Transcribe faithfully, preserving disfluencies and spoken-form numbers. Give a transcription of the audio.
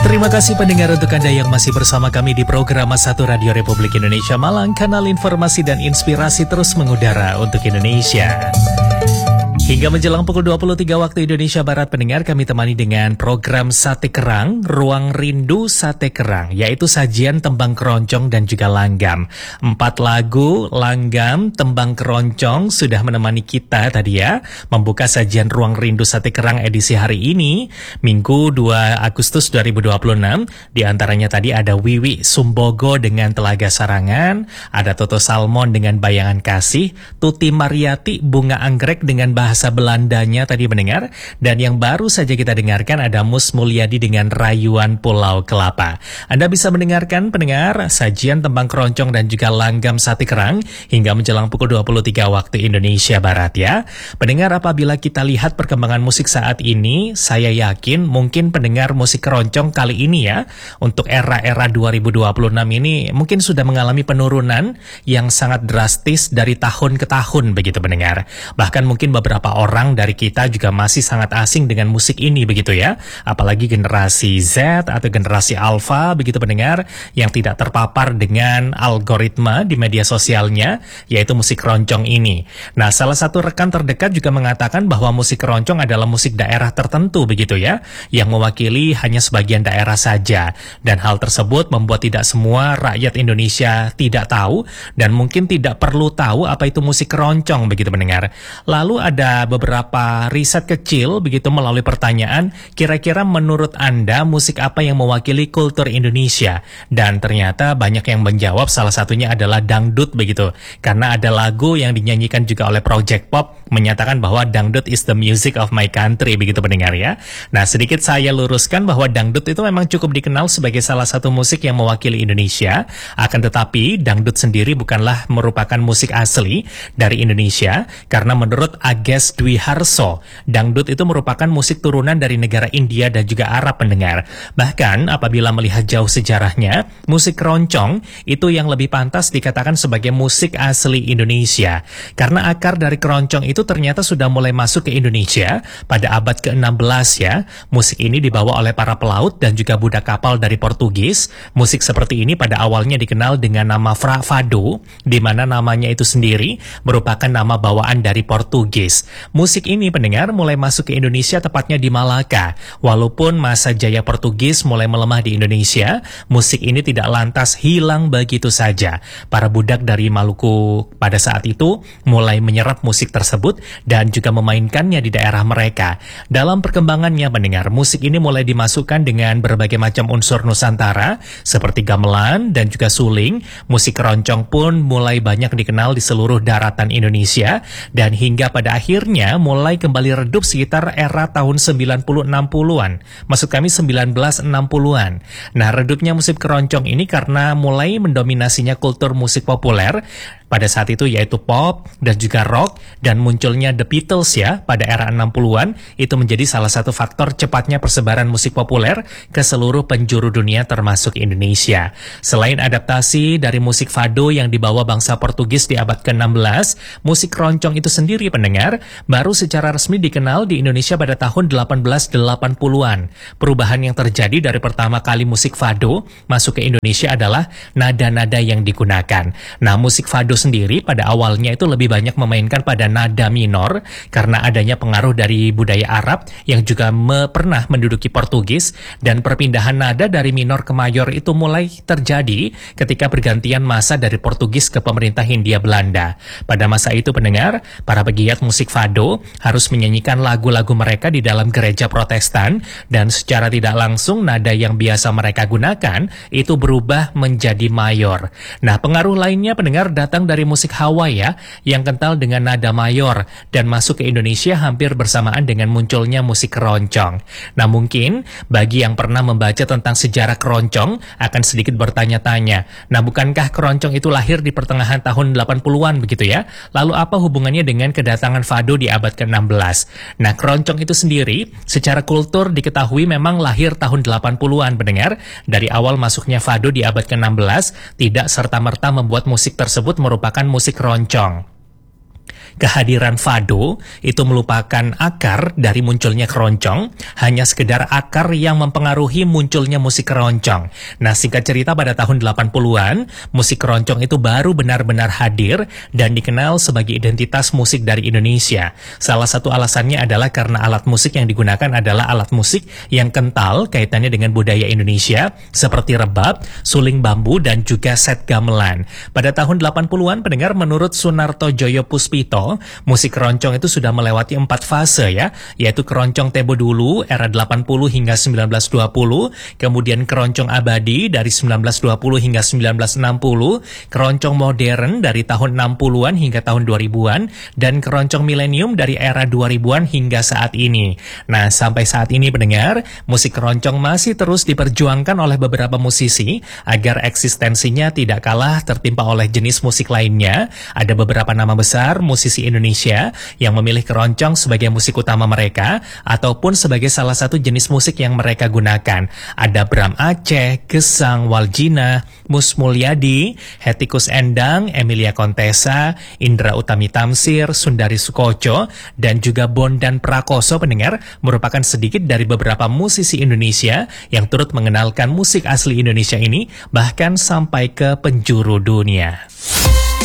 Terima kasih pendengar untuk Anda yang masih bersama kami di program satu Radio Republik Indonesia Malang, kanal informasi dan inspirasi terus mengudara untuk Indonesia. Hingga menjelang pukul dua puluh tiga waktu Indonesia Barat, pendengar, kami temani dengan program Sate Kerang, Ruang Rindu Sate Kerang, yaitu sajian tembang keroncong dan juga langgam. Empat lagu langgam, tembang keroncong sudah menemani kita tadi ya, membuka sajian Ruang Rindu Sate Kerang edisi hari ini, Minggu dua Agustus dua ribu dua puluh enam. Di antaranya tadi ada Wiwi Sumbogo dengan Telaga Sarangan, ada Toto Salmon dengan Bayangan Kasih, Tuti Mariati Bunga Anggrek dengan bahasa bahasa Belandanya tadi mendengar, dan yang baru saja kita dengarkan ada Mus Mulyadi dengan Rayuan Pulau Kelapa. Anda bisa mendengarkan, pendengar, sajian tembang keroncong dan juga langgam Sate Kerang hingga menjelang pukul dua puluh tiga waktu Indonesia Barat ya. Pendengar, apabila kita lihat perkembangan musik saat ini, saya yakin mungkin pendengar musik keroncong kali ini ya, untuk era-era dua ribu dua puluh enam ini mungkin sudah mengalami penurunan yang sangat drastis dari tahun ke tahun begitu pendengar. Bahkan mungkin beberapa orang dari kita juga masih sangat asing dengan musik ini begitu ya, apalagi generasi Z atau generasi Alpha begitu pendengar, yang tidak terpapar dengan algoritma di media sosialnya, yaitu musik keroncong ini. Nah, salah satu rekan terdekat juga mengatakan bahwa musik keroncong adalah musik daerah tertentu begitu ya, yang mewakili hanya sebagian daerah saja, dan hal tersebut membuat tidak semua rakyat Indonesia tidak tahu dan mungkin tidak perlu tahu apa itu musik keroncong begitu pendengar. Lalu ada beberapa riset kecil begitu melalui pertanyaan, kira-kira menurut Anda musik apa yang mewakili kultur Indonesia? Dan ternyata banyak yang menjawab, salah satunya adalah dangdut begitu. Karena ada lagu yang dinyanyikan juga oleh Project Pop menyatakan bahwa dangdut is the music of my country begitu pendengar ya. Nah, sedikit saya luruskan bahwa dangdut itu memang cukup dikenal sebagai salah satu musik yang mewakili Indonesia. Akan tetapi dangdut sendiri bukanlah merupakan musik asli dari Indonesia, karena menurut Ages Dwi Harso, dangdut itu merupakan musik turunan dari negara India dan juga Arab pendengar. Bahkan apabila melihat jauh sejarahnya, musik keroncong itu yang lebih pantas dikatakan sebagai musik asli Indonesia. Karena akar dari keroncong itu ternyata sudah mulai masuk ke Indonesia pada abad ke enam belas ya. Musik ini dibawa oleh para pelaut dan juga budak kapal dari Portugis. Musik seperti ini pada awalnya dikenal dengan nama Fado, di mana namanya itu sendiri merupakan nama bawaan dari Portugis. Musik ini pendengar mulai masuk ke Indonesia tepatnya di Malaka. Walaupun masa jaya Portugis mulai melemah di Indonesia, musik ini tidak lantas hilang begitu saja. Para budak dari Maluku pada saat itu mulai menyerap musik tersebut dan juga memainkannya di daerah mereka. Dalam perkembangannya pendengar, musik ini mulai dimasukkan dengan berbagai macam unsur Nusantara seperti gamelan dan juga suling. Musik keroncong pun mulai banyak dikenal di seluruh daratan Indonesia, dan hingga pada akhirnya mulai kembali redup sekitar era tahun sembilan puluh enam puluhan. Maksud kami sembilan belas enam puluhan. Nah, redupnya musik keroncong ini karena mulai mendominasinya kultur musik populer pada saat itu, yaitu pop dan juga rock, dan munculnya The Beatles ya pada era enam puluhan, itu menjadi salah satu faktor cepatnya persebaran musik populer ke seluruh penjuru dunia termasuk Indonesia. Selain adaptasi dari musik fado yang dibawa bangsa Portugis di abad ke enam belas, musik keroncong itu sendiri pendengar baru secara resmi dikenal di Indonesia pada tahun delapan belas delapan puluhan. Perubahan yang terjadi dari pertama kali musik fado masuk ke Indonesia adalah nada-nada yang digunakan. Nah, musik fado sendiri pada awalnya itu lebih banyak memainkan pada nada minor karena adanya pengaruh dari budaya Arab yang juga me pernah menduduki Portugis, dan perpindahan nada dari minor ke mayor itu mulai terjadi ketika pergantian masa dari Portugis ke pemerintah Hindia Belanda. Pada masa itu pendengar, para pegiat musik fado harus menyanyikan lagu-lagu mereka di dalam gereja Protestan, dan secara tidak langsung nada yang biasa mereka gunakan itu berubah menjadi mayor. Nah, pengaruh lainnya pendengar datang dari musik Hawaii ya, yang kental dengan nada mayor dan masuk ke Indonesia hampir bersamaan dengan munculnya musik keroncong. Nah, mungkin bagi yang pernah membaca tentang sejarah keroncong akan sedikit bertanya-tanya, nah bukankah keroncong itu lahir di pertengahan tahun delapan puluhan begitu ya? Lalu apa hubungannya dengan kedatangan fado di abad ke enam belas? Nah, keroncong itu sendiri secara kultur diketahui memang lahir tahun delapan puluhan pendengar. Dari awal masuknya fado di abad ke enam belas tidak serta-merta membuat musik tersebut merupakan musik keroncong. kehadiran fado itu melupakan akar dari munculnya keroncong, hanya sekedar akar yang mempengaruhi munculnya musik keroncong. Nah, singkat cerita pada tahun delapan puluhan, musik keroncong itu baru benar-benar hadir dan dikenal sebagai identitas musik dari Indonesia. Salah satu alasannya adalah karena alat musik yang digunakan adalah alat musik yang kental kaitannya dengan budaya Indonesia, seperti rebab, suling bambu, dan juga set gamelan. Pada tahun delapan puluhan, pendengar, menurut Sunarto Joyo Puspito, musik keroncong itu sudah melewati empat fase ya, yaitu keroncong tempo dulu era delapan puluh hingga sembilan belas dua puluh, kemudian keroncong abadi dari sembilan belas dua puluh hingga sembilan belas enam puluh, keroncong modern dari tahun enam puluhan hingga tahun dua ribuan, dan keroncong milenium dari era dua ribuan hingga saat ini. Nah, sampai saat ini pendengar, musik keroncong masih terus diperjuangkan oleh beberapa musisi agar eksistensinya tidak kalah tertimpa oleh jenis musik lainnya. Ada beberapa nama besar musisi Indonesia yang memilih keroncong sebagai musik utama mereka ataupun sebagai salah satu jenis musik yang mereka gunakan. Ada Bram Aceh, Gesang, Waljina, Mus Mulyadi, Hetikus Endang, Emilia Kontesa, Indra Utami Tamsir, Sundari Sukoco, dan juga Bondan Prakoso, pendengar, merupakan sedikit dari beberapa musisi Indonesia yang turut mengenalkan musik asli Indonesia ini bahkan sampai ke penjuru dunia.